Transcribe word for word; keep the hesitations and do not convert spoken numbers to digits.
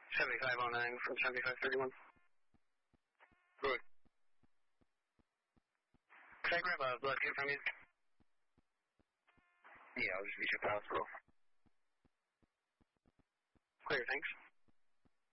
seventy-five oh nine from seventy-five thirty-one. Good. Can I grab a blood kit from you? Yeah, I'll just meet you at the hospital. Clear, thanks.